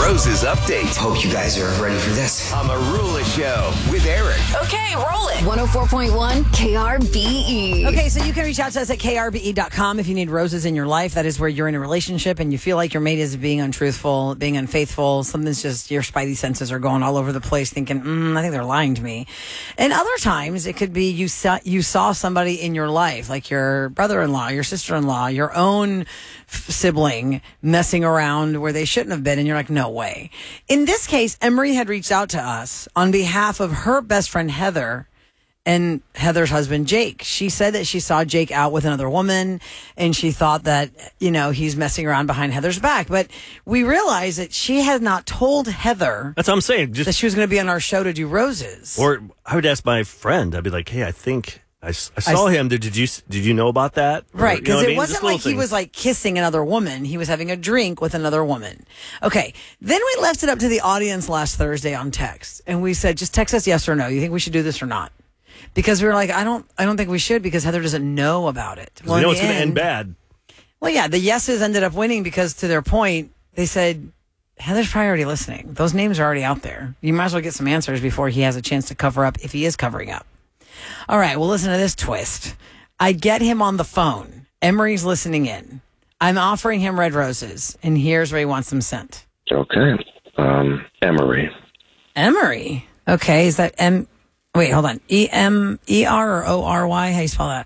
Rose's Update Hope you guys are ready for this. on the Rula Show with Eric. Okay, roll it. 104.1 KRBE. Okay, so you can reach out to us at krbe.com if you need roses in your life. That is where you're in a relationship and you feel like your mate is being untruthful, being unfaithful. Something's just, your spidey senses are going all over the place thinking, I think they're lying to me. And other times it could be you saw somebody in your life, like your brother-in-law, your sister-in-law, your own sibling messing around where they shouldn't have been. And you're like, no way. In this case, Emery had reached out to us on behalf of her best friend, Heather, and Heather's husband, Jake. She said that she saw Jake out with another woman and she thought that, he's messing around behind Heather's back. But we realized that she had not told Heather That's what I'm saying. that she was going to be on our show to do roses. Or I would ask my friend. I'd be like, hey, I think I saw him. Did you know about that? Right, because it Just wasn't little like he things. was like kissing another woman. He was having a drink with another woman. Okay, then we left it up to the audience last Thursday on text. And we said, just text us yes or no. You think we should do this or not? Because we were like, I don't think we should because Heather doesn't know about it. We know it's going to end bad. Well, yeah, the yeses ended up winning because to their point, they said, Heather's probably already listening. Those names are already out there. You might as well get some answers before he has a chance to cover up if he is covering up. All right, well, listen to this twist. I get him on the phone. Emery's listening in. I'm offering him red roses, and here's where he wants them sent. Okay. Emery. Emery? Okay, is that M... Wait, hold on. E-M-E-R or O-R-Y? How do you spell that?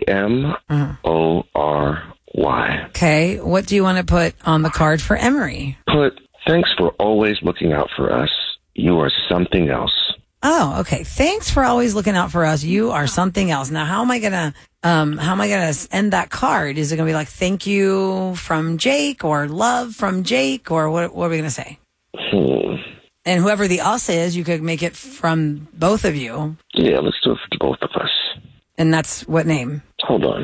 E-M-O-R-Y. Okay, what do you want to put on the card for Emery? Put, thanks for always looking out for us. You are something else. Oh, okay. Thanks for always looking out for us. You are something else. Now, how am I gonna end that card? Is it gonna be like thank you from Jake or love from Jake or what are we gonna say? And whoever the us is, you could make it from both of you. Yeah, let's do it for both of us. And that's what name? Hold on.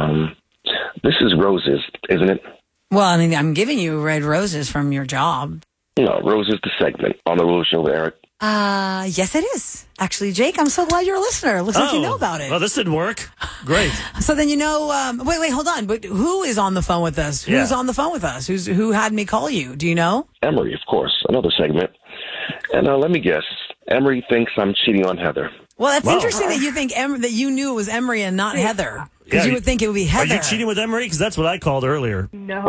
This is Roses, isn't it? Well, I mean, I'm giving you red roses from your job. No, Roses the segment on the Rule Show with Eric. Yes, it is. Actually, Jake, I'm so glad you're a listener. Looks like you know about it. Well, this didn't work. Great. So then wait, hold on. But who is on the phone with us? Yeah. Who's on the phone with us? Who had me call you? Do you know? Emery, of course, another segment. And let me guess. Emery thinks I'm cheating on Heather. Well, that's Wow. interesting that you think that you knew it was Emery and not Heather. Because Yeah, you would think it would be Heather. Are you cheating with Emery? Because that's what I called earlier.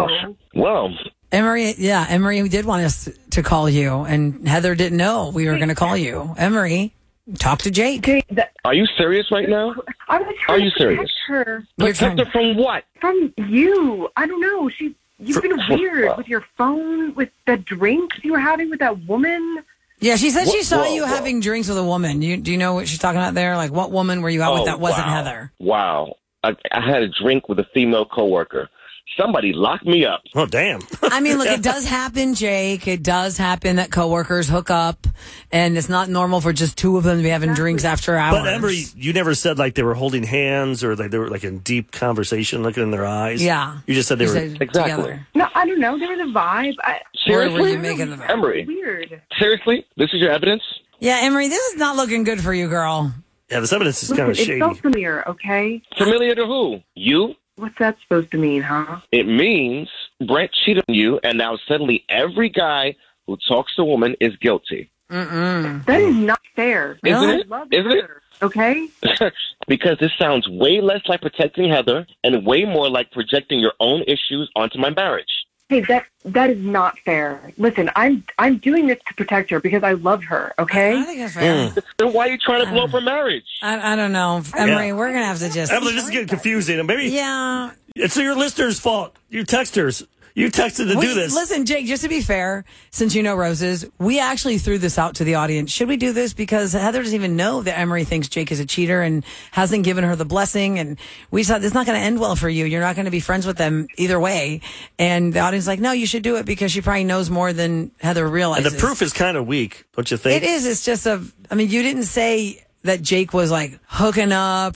Well, Emery did want us to call you, and Heather didn't know we were going to call you. Emery, talk to Jake. are you serious right now? I was Are trying you to serious? protect her Protect her from what? from you. I don't know. You've been weird with your phone, with the drinks you were having with that woman. Yeah, she said she saw Whoa, you whoa. having drinks with a woman. Do you know what she's talking about there? Like, what woman were you out with that wasn't wow. Heather? Wow. I had a drink with a female coworker. Somebody locked me up. Oh, damn. I mean, look, it does happen, Jake. It does happen that coworkers hook up, and it's not normal for just two of them to be having drinks after hours. But Emery, you never said like they were holding hands or like they were like in deep conversation, looking in their eyes. Yeah. You just said they were. Exactly. together. No, I don't know. There was a vibe. Where were Seriously? you making the vibe? Emery, Weird. seriously? This is your evidence? Yeah, Emery, this is not looking good for you, girl. Yeah, this evidence is kind of Listen, shady. it felt familiar, okay? Familiar to who? You? What's that supposed to mean, huh? It means Brent cheated on you, and now suddenly every guy who talks to a woman is guilty. Mm-mm. That is not fair. Isn't I it? love Isn't it? her, okay? Because this sounds way less like protecting Heather and way more like projecting your own issues onto my marriage. Hey, that is not fair. Listen, I'm doing this to protect her because I love her, I okay? think that's fair. Then why are you trying to blow up her marriage? I don't know. Emery, we're going to have to just... Emily, this is getting confusing. And maybe Yeah. it's your listeners' fault. You texters. You texted to do this. Listen, Jake, just to be fair, since you know Roses, we actually threw this out to the audience. Should we do this? Because Heather doesn't even know that Emery thinks Jake is a cheater and hasn't given her the blessing. And we thought this is not going to end well for you. You're not going to be friends with them either way. And the audience is like, no, you should do it because she probably knows more than Heather realizes. And the proof is kind of weak, don't you think? It is. It's just you didn't say that Jake was like hooking up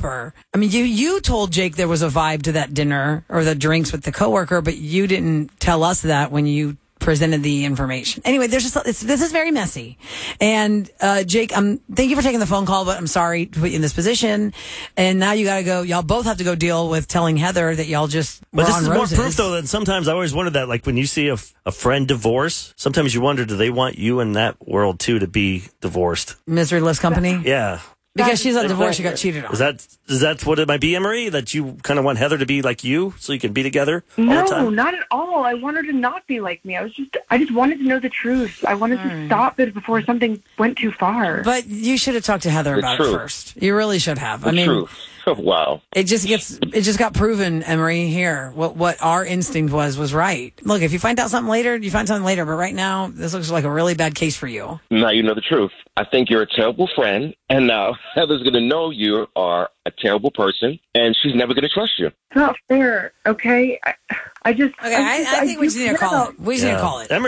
you told Jake there was a vibe to that dinner or the drinks with the coworker, but you didn't tell us that when you presented the information. Anyway, this is very messy. And Jake, thank you for taking the phone call, but I'm sorry to put you in this position. And now you got to go. Y'all both have to go deal with telling Heather that y'all just were But this on is roses. more proof, though, that sometimes I always wonder that, like when you see a friend divorce, sometimes you wonder, do they want you in that world too to be divorced? Miseryless company. Yeah. Because she's on divorce, she got cheated on. Is that what it might be, Emery? That you kind of want Heather to be like you so you can be together all the time? No, not at all. I want her to not be like me. I just wanted to know the truth. I wanted to stop it before something went too far. But you should have talked to Heather about it first. You really should have. Truth. Wow. It just got proven, Emery, here. What our instinct was right. Look, if you find out something later, you find something later. But right now, this looks like a really bad case for you. Now you know the truth. I think you're a terrible friend, and now Heather's going to know you are a terrible person, and she's never going to trust you. It's not fair, okay? I think we just need to call it. We just need to call it. Emery,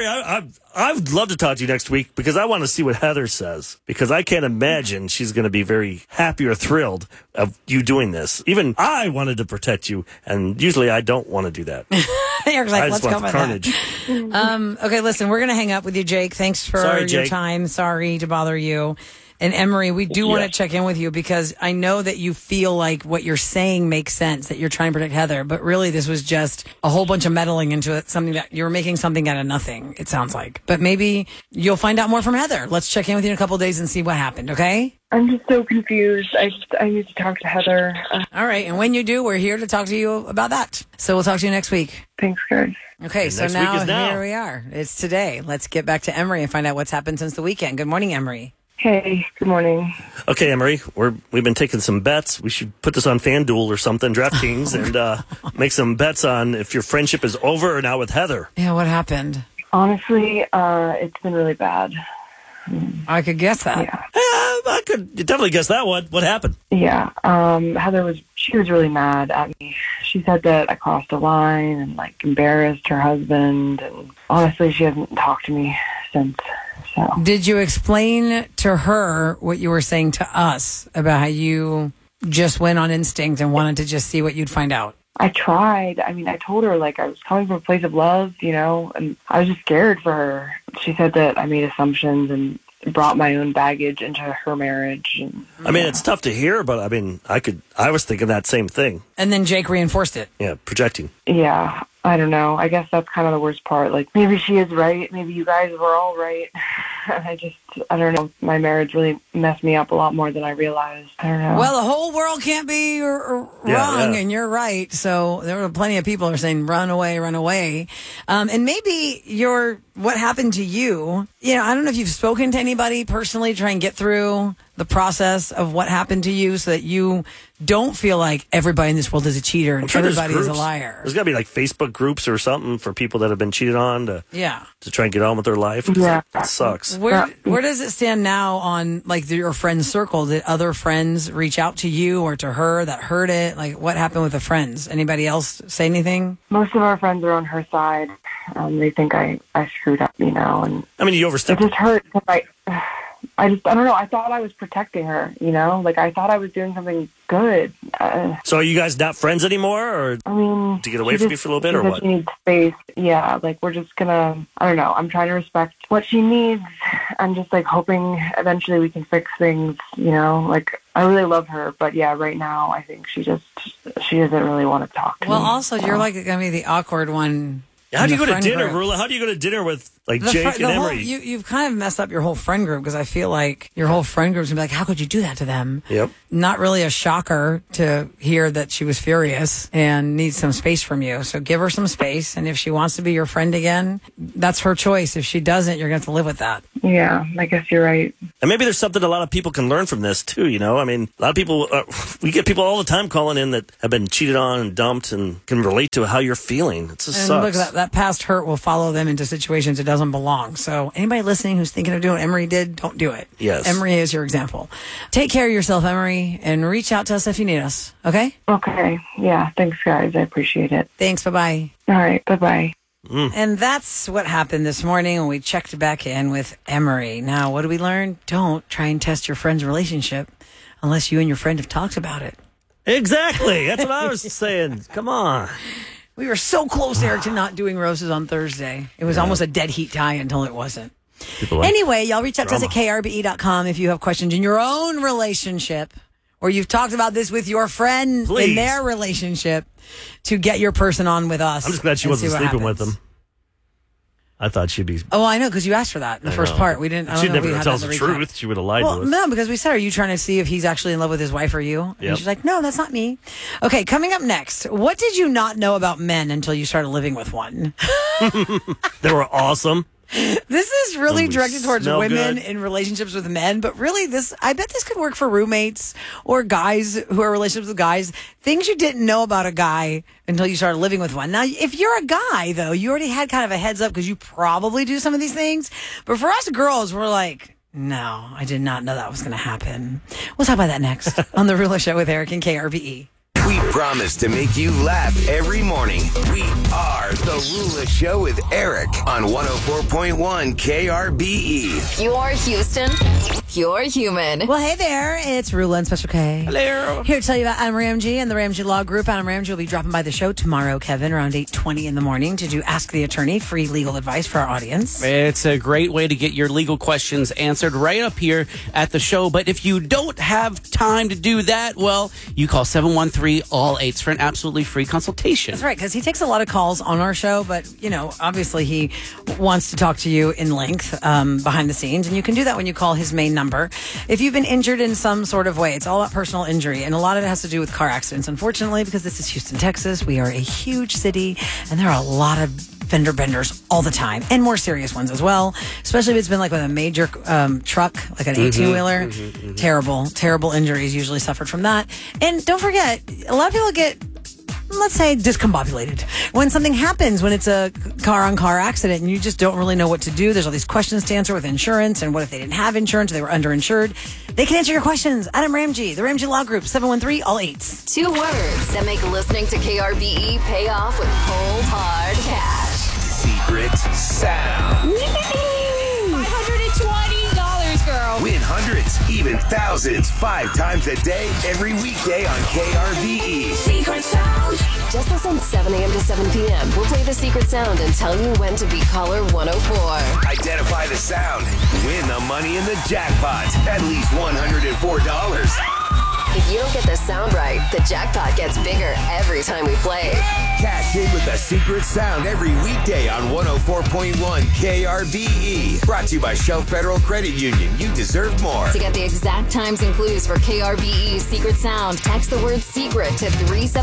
I would love to talk to you next week because I want to see what Heather says, because I can't imagine she's going to be very happy or thrilled of you doing this. Even I wanted to protect you, and usually I don't want to do that. Eric's like, I let's just go want with carnage. that. Okay, listen, we're going to hang up with you, Jake. Thanks for Sorry, your Jake. time. Sorry to bother you. And Emery, we do want to check in with you because I know that you feel like what you're saying makes sense, that you're trying to protect Heather, but really this was just a whole bunch of meddling into it, something that you're making something out of nothing, it sounds like. But maybe you'll find out more from Heather. Let's check in with you in a couple of days and see what happened, okay? I'm just so confused. I need to talk to Heather. All right, and when you do, we're here to talk to you about that. So we'll talk to you next week. Thanks, guys. Okay, And so next week now is now. here we are. It's today. Let's get back to Emery and find out what's happened since the weekend. Good morning, Emery. Hey, good morning. Okay, Emery, we've been taking some bets. We should put this on FanDuel or something, DraftKings, and make some bets on if your friendship is over or not with Heather. Yeah, what happened? Honestly, it's been really bad. I could guess that. Yeah. I could definitely guess that one. What happened? Yeah, Heather was really mad at me. She said that I crossed a line and like embarrassed her husband, and honestly, she hasn't talked to me since. So. Did you explain to her what you were saying to us about how you just went on instinct and wanted to just see what you'd find out? I tried. I mean, I told her like I was coming from a place of love, and I was just scared for her. She said that I made assumptions and brought my own baggage into her marriage. And, I mean, it's tough to hear, but I mean, I was thinking that same thing. And then Jake reinforced it. Yeah, projecting. Yeah, I don't know. I guess that's kind of the worst part. Like, maybe she is right. Maybe you guys were all right. I don't know. My marriage really messed me up a lot more than I realized. I don't know. Well, the whole world can't be wrong, and you're right. So there were plenty of people who are saying, run away, run away. And maybe what happened to you, I don't know if you've spoken to anybody personally to try and get through the process of what happened to you so that you don't feel like everybody in this world is a cheater and everybody is a liar. There's got to be like Facebook groups or something for people that have been cheated on to try and get on with their life. Yeah. That sucks. Where does it stand now on like your friend's circle? Did other friends reach out to you or to her that heard it? Like what happened with the friends? Anybody else say anything? Most of our friends are on her side. They think I screwed up, and I mean, you overstepped. It just hurt. I don't know. I thought I was protecting her, like I thought I was doing something good. So are you guys not friends anymore, or I mean, to get away from you for a little bit, or what? She needs space. Yeah, like we're just gonna. I don't know. I'm trying to respect what she needs. I'm just like hoping eventually we can fix things. Like I really love her, but yeah, right now I think she doesn't really want to talk to me. Well, also you're like gonna be the awkward one. How do you go to dinner, group. Rula? How do you go to dinner with Jake and Emery? You've kind of messed up your whole friend group because I feel like your whole friend group's gonna be like, how could you do that to them? Yep. Not really a shocker to hear that she was furious and needs some space from you. So give her some space, and if she wants to be your friend again, that's her choice. If she doesn't, you're gonna have to live with that. Yeah, I guess you're right. And maybe there's something a lot of people can learn from this too. I mean, a lot of people, we get people all the time calling in that have been cheated on and dumped and can relate to how you're feeling. It just sucks. Look, that past hurt will follow them into situations it doesn't belong. So anybody listening who's thinking of doing what Emery did, don't do it. Yes. Emery is your example. Take care of yourself, Emery, and reach out to us if you need us. Okay? Okay. Yeah. Thanks, guys. I appreciate it. Thanks. Bye-bye. All right. Bye-bye. And that's what happened this morning when we checked back in with Emery. Now, what did we learn? Don't try and test your friend's relationship unless you and your friend have talked about it. Exactly. That's what I was saying. Come on. We were so close, Eric, to not doing roses on Thursday. It was almost a dead heat tie until it wasn't. Anyway, y'all reach out to us at krbe.com if you have questions in your own relationship, or you've talked about this with your friend in their relationship, to get your person on with us. I'm just glad she wasn't sleeping with them. I thought she'd be. Oh, I know, because you asked for that in the first part. We didn't. She'd never tell us the truth. She would have lied to us. No, because we said, "Are you trying to see if he's actually in love with his wife or you?" And she's like, "No, that's not me." Okay, coming up next, what did you not know about men until you started living with one? They were awesome. This is really directed towards women good. in relationships with men, but really I bet this could work for roommates or guys who are in relationships with guys. Things you didn't know about a guy until you started living with one. Now, if you're a guy, though, you already had kind of a heads up because you probably do some of these things. But for us girls, we're like, no, I did not know that was going to happen. We'll talk about that next on The Rula Show with Eric and KRBE. We promise to make you laugh every morning. We are The Rula Show with Eric on 104.1 KRBE. Pure Houston, pure human. Well, hey there. It's Rula and Special K. Hello. Here to tell you about Adam Ramsey and the Ramsey Law Group. Adam Ramsey will be dropping by the show tomorrow, Kevin, around 8:20 in the morning to do Ask the Attorney, free legal advice for our audience. It's a great way to get your legal questions answered right up here at the show. But if you don't have time to do that, well, you call 713-ALL-8s for an absolutely free consultation. That's right, because he takes a lot of calls on our show, but, obviously he wants to talk to you in length behind the scenes, and you can do that when you call his main number. If you've been injured in some sort of way, it's all about personal injury, and a lot of it has to do with car accidents. Unfortunately, because this is Houston, Texas, we are a huge city, and there are a lot of fender benders all the time, and more serious ones as well, especially if it's been like with a major truck, like an 18-wheeler. Terrible injuries usually suffered from that. And don't forget, a lot of people get, let's say, discombobulated when something happens, when it's a car-on-car accident and you just don't really know what to do. There's all these questions to answer with insurance, and what if they didn't have insurance or they were underinsured? They can answer your questions. Adam Ramsey, the Ramsey Law Group, 713-ALL-8s. 2 words that make listening to KRBE pay off with cold, hard cash. Secret sound. $520, girl. Win hundreds, even thousands, 5 times a day, every weekday on KRBE. Secret sound. Just listen 7 a.m. to 7 p.m. We'll play the secret sound and tell you when to be caller 104. Identify the sound. Win the money in the jackpot. At least $104. If you don't get the sound right, the jackpot gets bigger every time we play. Cash in with the secret sound every weekday on 104.1 KRBE. Brought to you by Shell Federal Credit Union. You deserve more. To get the exact times and clues for KRBE's secret sound, text the word secret to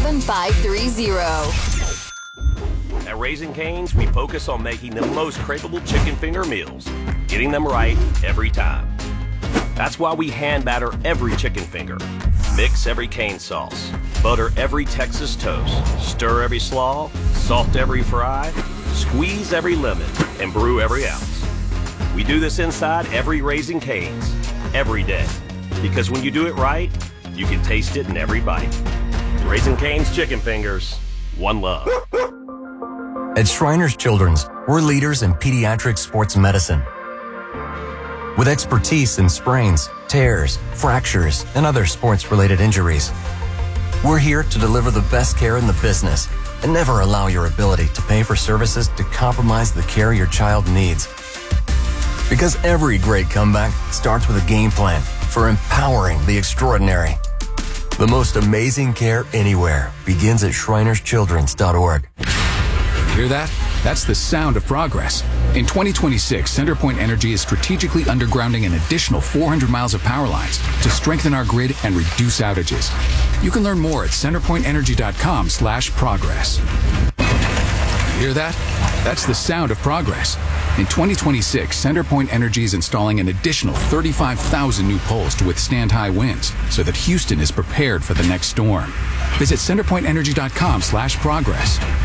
37530. At Raising Cane's, we focus on making the most craveable chicken finger meals, getting them right every time. That's why we hand batter every chicken finger, mix every cane sauce, butter every Texas toast, stir every slaw, salt every fry, squeeze every lemon, and brew every ounce. We do this inside every Raising Cane's, every day. Because when you do it right, you can taste it in every bite. Raising Cane's chicken fingers, one love. At Shriners Children's, we're leaders in pediatric sports medicine. With expertise in sprains, tears, fractures, and other sports-related injuries. We're here to deliver the best care in the business and never allow your ability to pay for services to compromise the care your child needs. Because every great comeback starts with a game plan for empowering the extraordinary. The most amazing care anywhere begins at shrinerschildrens.org. Hear that? That's the sound of progress. In 2026, CenterPoint Energy is strategically undergrounding an additional 400 miles of power lines to strengthen our grid and reduce outages. You can learn more at centerpointenergy.com/progress. Hear that? That's the sound of progress. In 2026, CenterPoint Energy is installing an additional 35,000 new poles to withstand high winds so that Houston is prepared for the next storm. Visit centerpointenergy.com/progress.